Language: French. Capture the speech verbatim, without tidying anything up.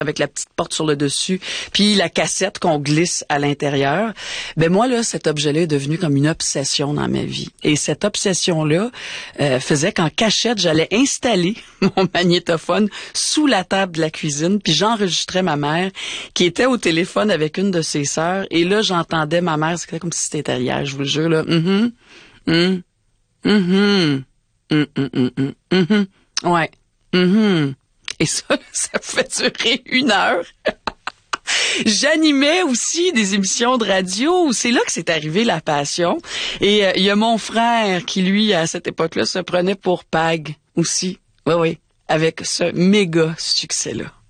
avec la petite porte sur le dessus, puis la cassette qu'on glisse à l'intérieur. Ben moi, là, cet objet-là est devenu comme une obsession dans ma vie. Et cette obsession-là euh, faisait qu'en cachette, j'allais installer mon magnétophone sous la table de la cuisine, puis j'enregistrais ma mère, qui était au téléphone avec une de ses sœurs, et là, j'entendais ma mère, c'était comme si c'était hier, je vous le jure, là. Mm-hmm. Mm. Mm-hmm. Mm-hmm. Mm-hmm. Ouais. Mm-hmm. Et ça, ça fait durer une heure. J'animais aussi des émissions de radio. C'est là que c'est arrivé la passion. Et euh, il y a mon frère qui, lui, à cette époque-là, se prenait pour Pag aussi. Oui, oui. Avec ce méga succès-là.